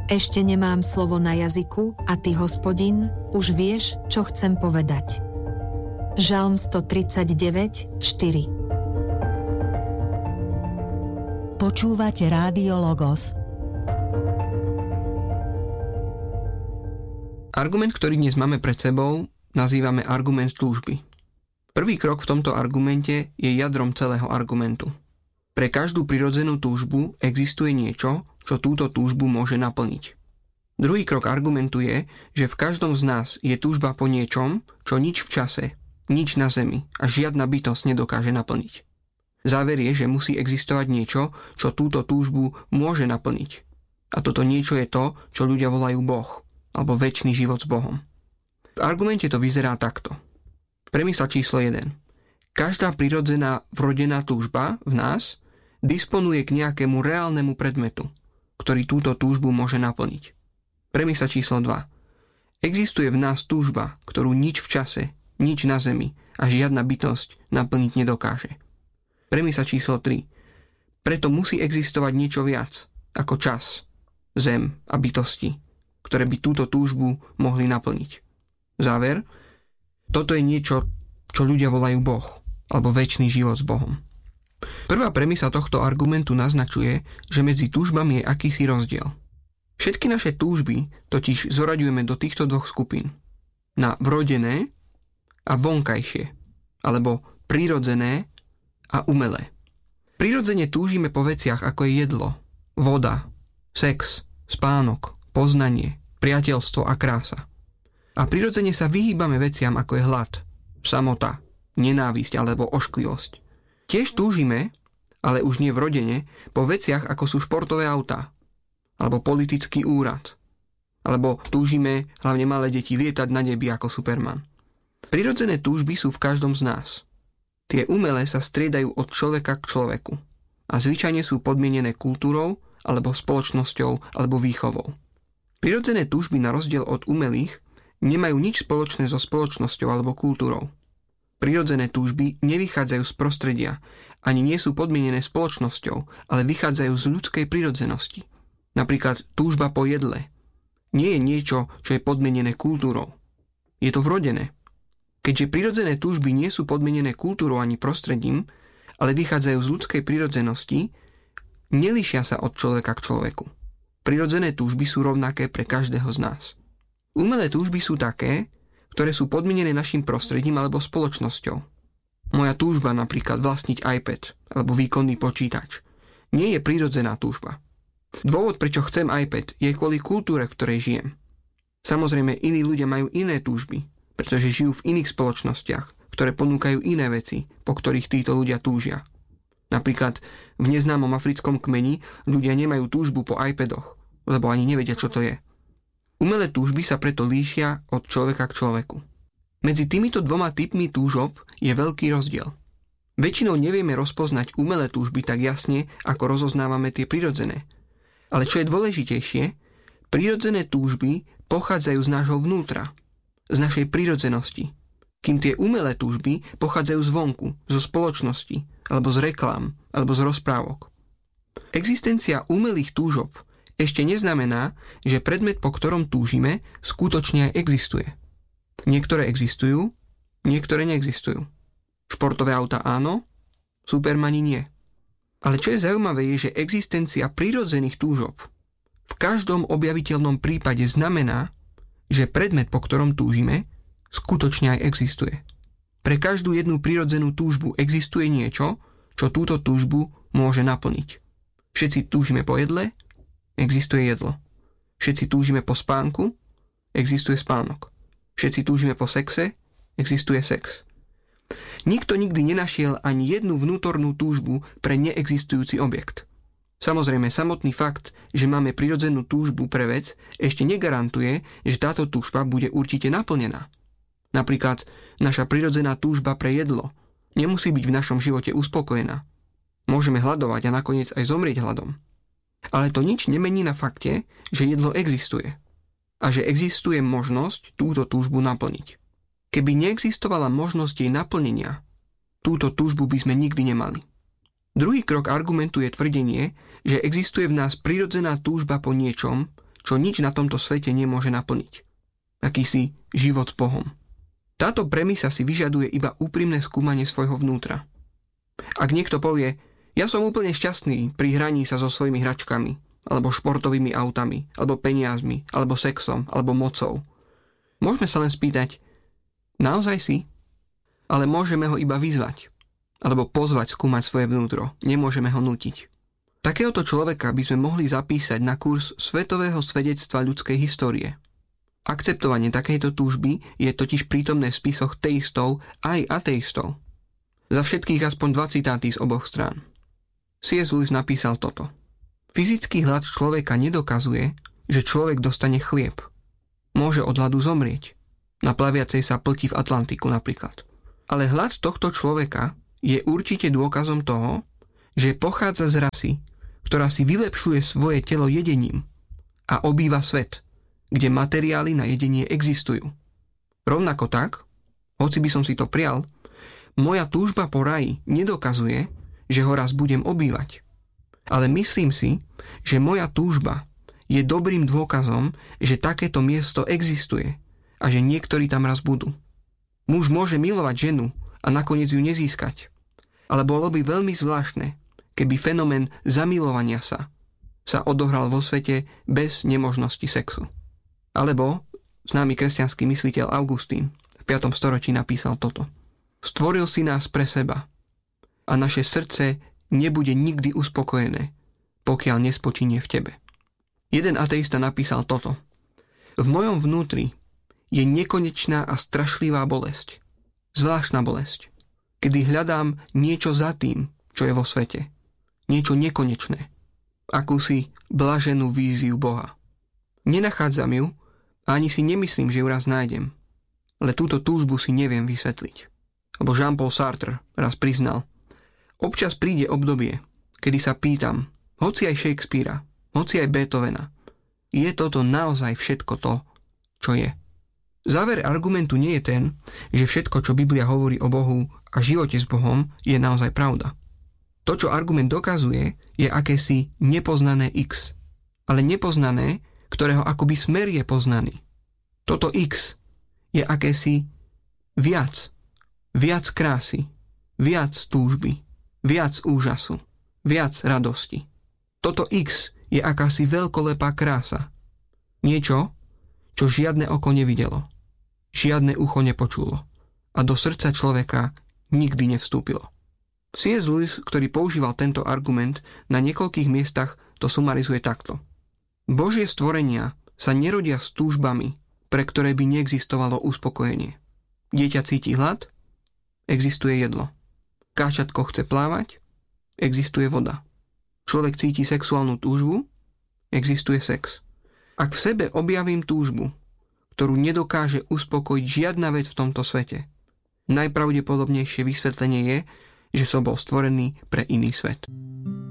Ešte nemám slovo na jazyku a ty, Hospodin, už vieš, čo chcem povedať. Žalm 139, 4. Počúvate Rádio Logos. Argument, ktorý dnes máme pred sebou, nazývame argument túžby. Prvý krok v tomto argumente je jadrom celého argumentu. Pre každú prirodzenú túžbu existuje niečo, čo túto túžbu môže naplniť. Druhý krok argumentu je, že v každom z nás je túžba po niečom, čo nič v čase, nič na zemi a žiadna bytosť nedokáže naplniť. Záver je, že musí existovať niečo, čo túto túžbu môže naplniť. A toto niečo je to, čo ľudia volajú Boh, alebo večný život s Bohom. V argumente to vyzerá takto. Premisa číslo 1. Každá prirodzená vrodená túžba v nás disponuje k nejakému reálnemu predmetu, ktorý túto túžbu môže naplniť. Premisa číslo 2. Existuje v nás túžba, ktorú nič v čase, nič na zemi a žiadna bytosť naplniť nedokáže. Premisa číslo 3. Preto musí existovať niečo viac ako čas, zem a bytosti, ktoré by túto túžbu mohli naplniť. Záver. Toto je niečo, čo ľudia volajú Boh, alebo večný život s Bohom. Prvá premisa tohto argumentu naznačuje, že medzi túžbami je akýsi rozdiel. Všetky naše túžby totiž zoraďujeme do týchto dvoch skupín. Na vrodené a vonkajšie, alebo prirodzené a umelé. Prirodzene túžime po veciach ako je jedlo, voda, sex, spánok, poznanie, priateľstvo a krása. A prirodzene sa vyhýbame veciam ako je hlad, samota, nenávisť alebo ošklivosť. Tiež túžime, ale už nie vrodene, po veciach ako sú športové autá, alebo politický úrad, alebo túžime, hlavne malé deti, lietať na nebi ako Superman. Prirodzené túžby sú v každom z nás. Tie umelé sa striedajú od človeka k človeku a zvyčajne sú podmienené kultúrou, alebo spoločnosťou, alebo výchovou. Prirodzené túžby na rozdiel od umelých nemajú nič spoločné so spoločnosťou alebo kultúrou. Prirodzené túžby nevychádzajú z prostredia, ani nie sú podmienené spoločnosťou, ale vychádzajú z ľudskej prirodzenosti. Napríklad túžba po jedle nie je niečo, čo je podmienené kultúrou. Je to vrodené. Keďže prirodzené túžby nie sú podmienené kultúrou ani prostredím, ale vychádzajú z ľudskej prirodzenosti, nelíšia sa od človeka k človeku. Prirodzené túžby sú rovnaké pre každého z nás. Umelé túžby sú také, ktoré sú podmienené našim prostredím alebo spoločnosťou. Moja túžba napríklad vlastniť iPad alebo výkonný počítač nie je prirodzená túžba. Dôvod, prečo chcem iPad, je kvôli kultúre, v ktorej žijem. Samozrejme, iní ľudia majú iné túžby, pretože žijú v iných spoločnostiach, ktoré ponúkajú iné veci, po ktorých títo ľudia túžia. Napríklad v neznámom africkom kmeni ľudia nemajú túžbu po iPadoch, lebo ani nevedia, čo to je. Umelé túžby sa preto líšia od človeka k človeku. Medzi týmito dvoma typmi túžob je veľký rozdiel. Väčšinou nevieme rozpoznať umelé túžby tak jasne, ako rozoznávame tie prirodzené. Ale čo je dôležitejšie, prirodzené túžby pochádzajú z nášho vnútra, z našej prirodzenosti, kým tie umelé túžby pochádzajú zvonku, zo spoločnosti, alebo z reklám, alebo z rozprávok. Existencia umelých túžob ešte neznamená, že predmet, po ktorom túžime, skutočne aj existuje. Niektoré existujú, niektoré neexistujú. Športové auta áno, Supermani nie. Ale čo je zaujímavé je, že existencia prirodzených túžob v každom objaviteľnom prípade znamená, že predmet, po ktorom túžime, skutočne aj existuje. Pre každú jednu prirodzenú túžbu existuje niečo, čo túto túžbu môže naplniť. Všetci túžime po jedle, existuje jedlo. Všetci túžime po spánku, existuje spánok. Všetci túžime po sexe, existuje sex. Nikto nikdy nenašiel ani jednu vnútornú túžbu pre neexistujúci objekt. Samozrejme, samotný fakt, že máme prirodzenú túžbu pre vec, ešte negarantuje, že táto túžba bude určite naplnená. Napríklad, naša prirodzená túžba pre jedlo nemusí byť v našom živote uspokojená. Môžeme hladovať a nakoniec aj zomrieť hladom. Ale to nič nemení na fakte, že jedlo existuje a že existuje možnosť túto túžbu naplniť. Keby neexistovala možnosť jej naplnenia, túto túžbu by sme nikdy nemali. Druhý krok argumentu je tvrdenie, že existuje v nás prirodzená túžba po niečom, čo nič na tomto svete nemôže naplniť. Akýsi život s Bohom. Táto premisa si vyžaduje iba úprimné skúmanie svojho vnútra. Ak niekto povie, ja som úplne šťastný pri hraní sa so svojimi hračkami, alebo športovými autami, alebo peniazmi, alebo sexom, alebo mocou. Môžeme sa len spýtať, naozaj si? Ale môžeme ho iba vyzvať, alebo pozvať skúmať svoje vnútro. Nemôžeme ho nútiť. Takéhoto človeka by sme mohli zapísať na kurz svetového svedectva ľudskej histórie. Akceptovanie takejto túžby je totiž prítomné v spisoch teistov aj ateistov. Za všetkých aspoň 2 citáty z oboch strán. C.S. Lewis napísal toto. Fyzický hlad človeka nedokazuje, že človek dostane chlieb. Môže od hladu zomrieť. Na plaviacej sa plti v Atlantiku napríklad. Ale hlad tohto človeka je určite dôkazom toho, že pochádza z rasy, ktorá si vylepšuje svoje telo jedením a obýva svet, kde materiály na jedenie existujú. Rovnako tak, hoci by som si to prial, moja túžba po raji nedokazuje, že ho raz budem obývať. Ale myslím si, že moja túžba je dobrým dôkazom, že takéto miesto existuje a že niektorí tam raz budú. Muž môže milovať ženu a nakoniec ju nezískať. Ale bolo by veľmi zvláštne, keby fenomén zamilovania sa odohral vo svete bez nemožnosti sexu. Alebo známy kresťanský mysliteľ Augustín v 5. storočí napísal toto. Stvoril si nás pre seba a naše srdce nebude nikdy uspokojené, pokiaľ nespočinie v tebe. Jeden ateista napísal toto. V mojom vnútri je nekonečná a strašlivá bolesť. Zvláštna bolesť, kedy hľadám niečo za tým, čo je vo svete. Niečo nekonečné. Akúsi blaženú víziu Boha. Nenachádzam ju a ani si nemyslím, že ju raz nájdem. Ale túto túžbu si neviem vysvetliť. Lebo Jean-Paul Sartre raz priznal. Občas príde obdobie, kedy sa pýtam, hoci aj Shakespearea, hoci aj Beethovena, je toto naozaj všetko to, čo je? Záver argumentu nie je ten, že všetko, čo Biblia hovorí o Bohu a živote s Bohom, je naozaj pravda. To, čo argument dokazuje, je akési nepoznané X. Ale nepoznané, ktorého akoby smer je poznaný. Toto X je akési viac. Viac krásy, viac túžby, viac úžasu, viac radosti. Toto X je akási veľkolepá krása. Niečo, čo žiadne oko nevidelo. Žiadne ucho nepočulo a do srdca človeka nikdy nevstúpilo. C.S. Lewis, ktorý používal tento argument na niekoľkých miestach, to sumarizuje takto. Božie stvorenia sa nerodia s túžbami, pre ktoré by neexistovalo uspokojenie. Dieťa cíti hlad, existuje jedlo. Káčatko chce plávať, existuje voda. Človek cíti sexuálnu túžbu, existuje sex. Ak v sebe objavím túžbu, ktorú nedokáže uspokojiť žiadna vec v tomto svete, najpravdepodobnejšie vysvetlenie je, že som bol stvorený pre iný svet.